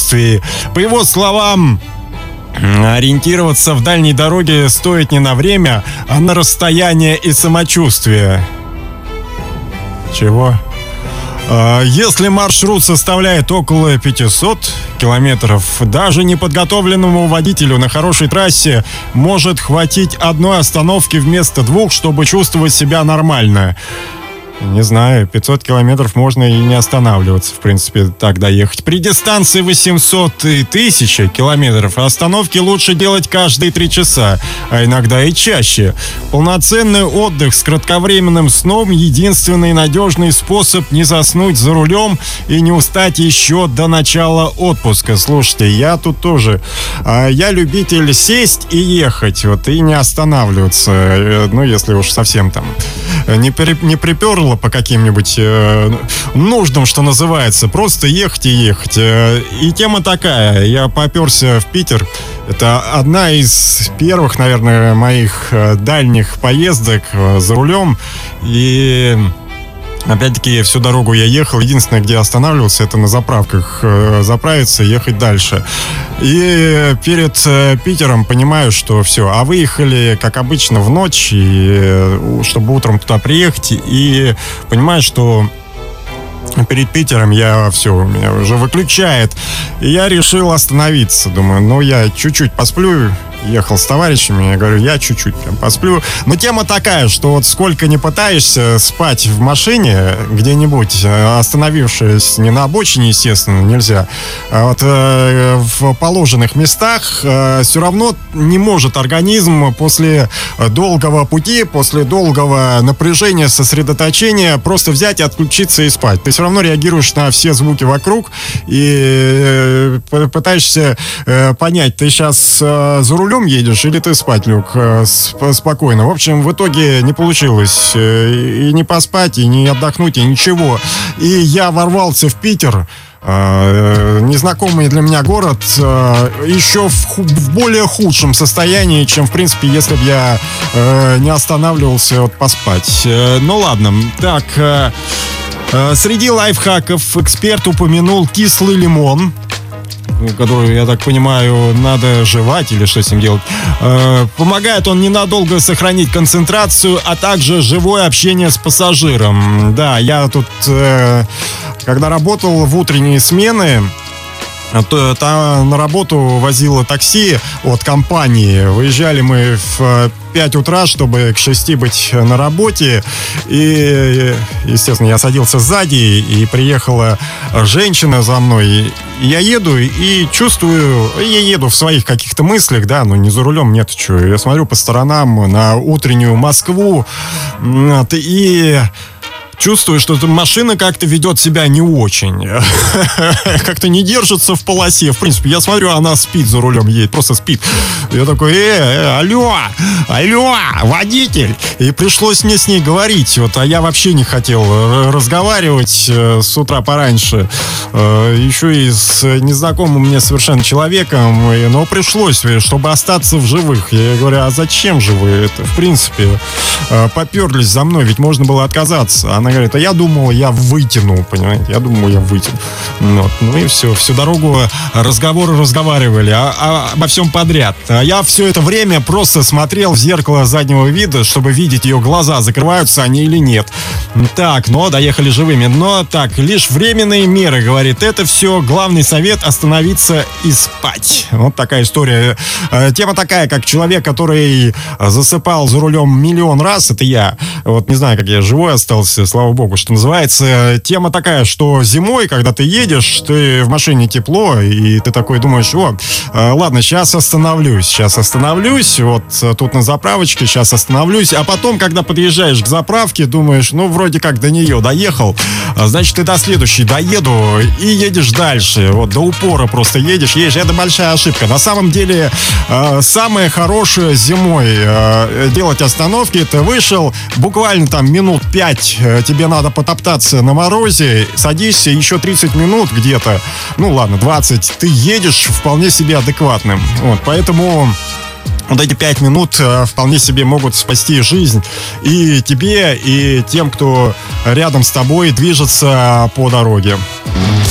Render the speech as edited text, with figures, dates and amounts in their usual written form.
самочувствии. По его словам, ориентироваться в дальней дороге стоит не на время, а на расстояние и самочувствие. Чего? Если маршрут составляет около 500 километров, даже неподготовленному водителю на хорошей трассе может хватить одной остановки вместо двух, чтобы чувствовать себя нормально. Не знаю, 500 километров можно и не останавливаться, в принципе, так доехать. При дистанции 800 и 1000 километров остановки лучше делать каждые 3 часа, а иногда и чаще. Полноценный отдых с кратковременным сном — единственный надежный способ не заснуть за рулем и не устать еще до начала отпуска. Слушайте, я тут тоже. Я любитель сесть и ехать, вот, и не останавливаться. Ну, если уж совсем там не приперло по каким-нибудь нуждам, что называется. Просто ехать и ехать. И тема такая. Я поперся в Питер. Это одна из первых, наверное, моих дальних поездок за рулем. И опять-таки всю дорогу я ехал. Единственное, где останавливался, это на заправках. Заправиться и ехать дальше. И перед Питером понимаю, что все. А выехали, как обычно, в ночь, и, чтобы утром туда приехать. И понимаю, что перед Питером меня уже выключает. И я решил остановиться. Думаю, я чуть-чуть посплю. Ехал с товарищами, я говорю, я чуть-чуть прям посплю. Но тема такая, что вот сколько не пытаешься спать в машине где-нибудь, остановившись не на обочине, естественно, нельзя, а вот в положенных местах, все равно не может организм после долгого пути, после долгого напряжения, сосредоточения просто взять и отключиться и спать. Ты все равно реагируешь на все звуки вокруг и пытаешься понять, ты сейчас за рулем едешь или ты спать лег спокойно. В общем, в итоге не получилось и не поспать, и не отдохнуть, и ничего. И я ворвался в Питер, незнакомый для меня город, еще в более худшем состоянии, чем, в принципе, если бы я не останавливался поспать. Ну ладно, так, среди лайфхаков эксперт упомянул кислый лимон, которую, я так понимаю, надо жевать или что с ним делать. Помогает он ненадолго сохранить концентрацию, а также живое общение с пассажиром. Да, я тут, когда работал в утренние смены, там на работу возило такси от компании. Выезжали мы в 5 утра, чтобы к 6 быть на работе. И, естественно, я садился сзади, и приехала женщина за мной. Я еду и чувствую, я еду в своих каких-то мыслях, да, но не за рулем, нет, что. Я смотрю по сторонам на утреннюю Москву, и чувствую, что машина как-то ведет себя не очень. Как-то не держится в полосе. В принципе, я смотрю, она спит за рулем, едет, просто спит. Я такой, алло, водитель. И пришлось мне с ней говорить. А я вообще не хотел разговаривать с утра пораньше. Еще и с незнакомым мне совершенно человеком. Но пришлось, чтобы остаться в живых. Я говорю, а зачем же вы это? В принципе, поперлись за мной, ведь можно было отказаться. Она говорит, а я думал, я вытяну, понимаете? Я думал, я вытяну. Ну и все. Всю дорогу разговаривали обо всем подряд. А я все это время просто смотрел в зеркало заднего вида, чтобы видеть ее глаза, закрываются они или нет. Так, но доехали живыми. Но так, лишь временные меры, говорит. Это все главный совет — остановиться и спать. Вот такая история. Тема такая, как человек, который засыпал за рулем миллион раз, это я. Вот не знаю, как я живой остался, слава богу, что называется. Тема такая, что зимой, когда ты едешь, ты в машине тепло, и ты такой думаешь, ладно, сейчас остановлюсь, вот тут на заправочке, сейчас остановлюсь, а потом, когда подъезжаешь к заправке, думаешь, вроде как до нее доехал, значит, ты до следующей доеду и едешь дальше, вот до упора просто едешь. Это большая ошибка. На самом деле, самое хорошее зимой делать остановки, ты вышел, буквально там минут 5 тебе надо потоптаться на морозе, садишься, еще 30 минут где-то, 20, ты едешь вполне себе адекватным. Вот, поэтому вот эти 5 минут вполне себе могут спасти жизнь и тебе, и тем, кто рядом с тобой движется по дороге.